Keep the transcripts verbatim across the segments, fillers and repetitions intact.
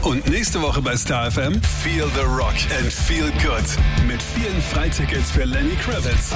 Und nächste Woche bei Star F M Feel the Rock and Feel Good. Mit vielen Freitickets für Lenny Kravitz.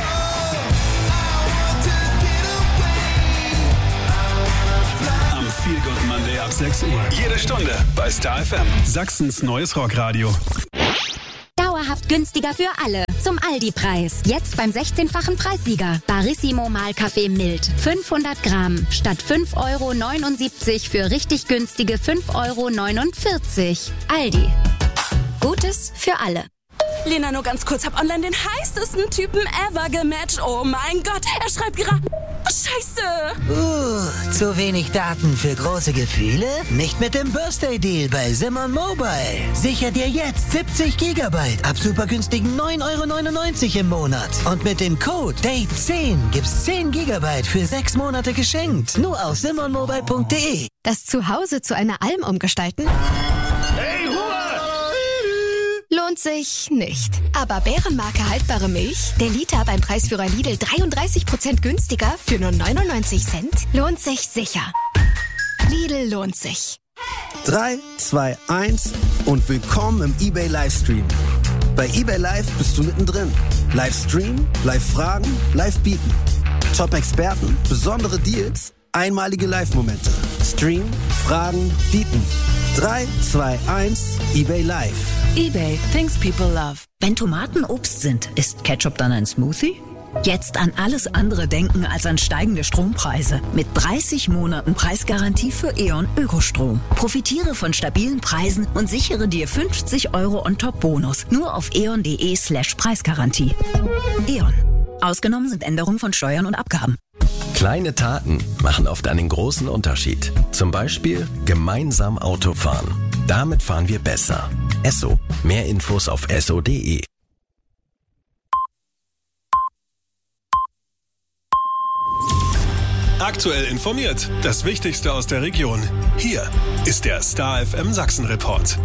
Am Feel Good Monday ab sechs Uhr. Jede Stunde bei Star F M. Sachsens neues Rockradio. Dauerhaft günstiger für alle. Zum Aldi-Preis. Jetzt beim sechzehnfachen Preissieger. Barissimo Mahlkaffee Mild. fünfhundert Gramm. Statt fünf Euro neunundsiebzig für richtig günstige fünf Euro neunundvierzig. Aldi. Gutes für alle. Lena, nur ganz kurz, hab online den heißesten Typen ever gematcht. Oh mein Gott, er schreibt gerade... Oh, Scheiße! Uh, zu wenig Daten für große Gefühle? Nicht mit dem Birthday-Deal bei Simon Mobile. Sicher dir jetzt siebzig Gigabyte ab super günstigen neun Euro neunundneunzig im Monat. Und mit dem Code Date zehn gibt's zehn Gigabyte für sechs Monate geschenkt. Nur auf simon mobile punkt de. Das Zuhause zu einer Alm umgestalten? Hey, Ruhe! Lohnt sich nicht. Aber Bärenmarke haltbare Milch, der Liter beim Preisführer Lidl dreiunddreißig Prozent günstiger für nur neunundneunzig Cent, lohnt sich sicher. Lidl lohnt sich. drei, zwei, eins und willkommen im eBay Livestream. Bei eBay Live bist du mittendrin. Livestream, Live-Fragen, Live-Bieten. Top-Experten, besondere Deals, einmalige Live-Momente. Stream, Fragen, Bieten. drei, zwei, eins, eBay Live. eBay, things people love. Wenn Tomaten Obst sind, ist Ketchup dann ein Smoothie? Jetzt an alles andere denken als an steigende Strompreise. Mit dreißig Monaten Preisgarantie für E.ON Ökostrom. Profitiere von stabilen Preisen und sichere dir fünfzig Euro on top Bonus. Nur auf eon.de slash Preisgarantie. E.ON. Ausgenommen sind Änderungen von Steuern und Abgaben. Kleine Taten machen oft einen großen Unterschied. Zum Beispiel gemeinsam Auto fahren. Damit fahren wir besser. Esso. Mehr Infos auf esso punkt de. Aktuell informiert. Das Wichtigste aus der Region. Hier ist der Star F M Sachsen Report.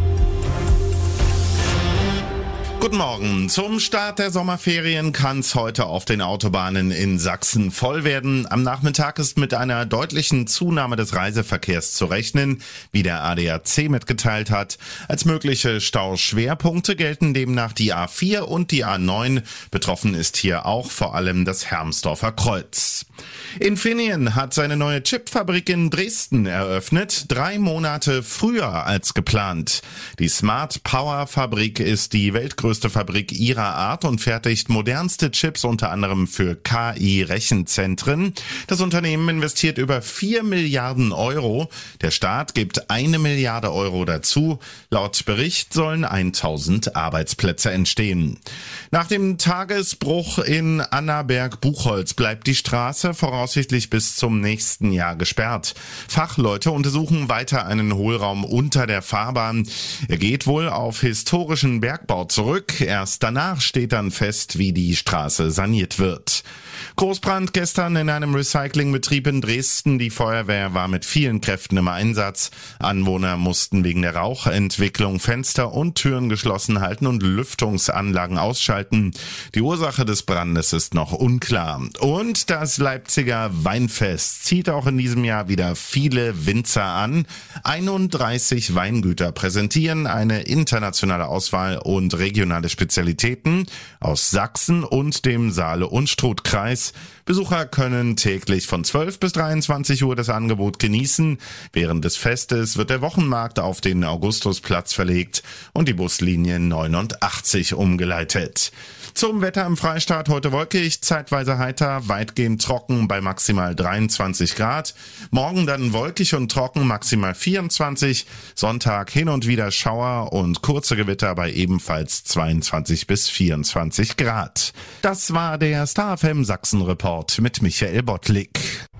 Guten Morgen. Zum Start der Sommerferien kann es heute auf den Autobahnen in Sachsen voll werden. Am Nachmittag ist mit einer deutlichen Zunahme des Reiseverkehrs zu rechnen, wie der A D A C mitgeteilt hat. Als mögliche Stauschwerpunkte gelten demnach die A vier und die A neun. Betroffen ist hier auch vor allem das Hermsdorfer Kreuz. Infineon hat seine neue Chipfabrik in Dresden eröffnet, drei Monate früher als geplant. Die Smart Power Fabrik ist die weltgrößte Fabrik ihrer Art und fertigt modernste Chips unter anderem für K I-Rechenzentren. Das Unternehmen investiert über vier Milliarden Euro. Der Staat gibt eine Milliarde Euro dazu. Laut Bericht sollen tausend Arbeitsplätze entstehen. Nach dem Tagesbruch in Annaberg-Buchholz bleibt die Straße voraussichtlich bis zum nächsten Jahr gesperrt. Fachleute untersuchen weiter einen Hohlraum unter der Fahrbahn. Er geht wohl auf historischen Bergbau zurück. Erst danach steht dann fest, wie die Straße saniert wird. Großbrand gestern in einem Recyclingbetrieb in Dresden. Die Feuerwehr war mit vielen Kräften im Einsatz. Anwohner mussten wegen der Rauchentwicklung Fenster und Türen geschlossen halten und Lüftungsanlagen ausschalten. Die Ursache des Brandes ist noch unklar. Und das Leipziger Weinfest zieht auch in diesem Jahr wieder viele Winzer an. einunddreißig Weingüter präsentieren eine internationale Auswahl und regionale Spezialitäten aus Sachsen und dem Saale- und Struth-Kreis. Besucher können täglich von zwölf bis dreiundzwanzig Uhr das Angebot genießen. Während des Festes wird der Wochenmarkt auf den Augustusplatz verlegt und die Buslinie neunundachtzig umgeleitet. Zum Wetter im Freistaat: heute wolkig, zeitweise heiter, weitgehend trocken bei maximal dreiundzwanzig Grad. Morgen dann wolkig und trocken, maximal vierundzwanzig. Sonntag hin und wieder Schauer und kurze Gewitter bei ebenfalls zweiundzwanzig bis vierundzwanzig Grad. Das war der Star F M Sachsen Report mit Michael Bottlik.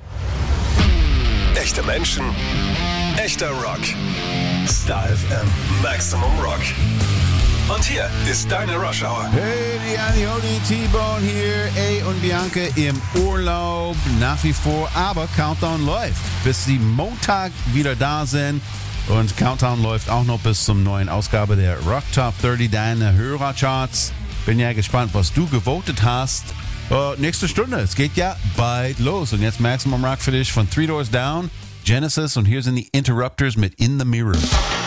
Echte Menschen, echter Rock. Star F M Maximum Rock. Und hier ist deine Rush Hour. Hey, die Anioli, T-Bone hier, ey und Bianca im Urlaub nach wie vor, aber Countdown läuft, bis sie Montag wieder da sind. Und Countdown läuft auch noch bis zum neuen Ausgabe der Rock Top dreißig, deine Hörercharts. Bin ja gespannt, was du gewotet hast. Uh, nächste Stunde, es geht ja bald los. Und jetzt Maximum Rock für dich von Three Doors Down, Genesis und hier sind die Interrupters mit In the Mirror.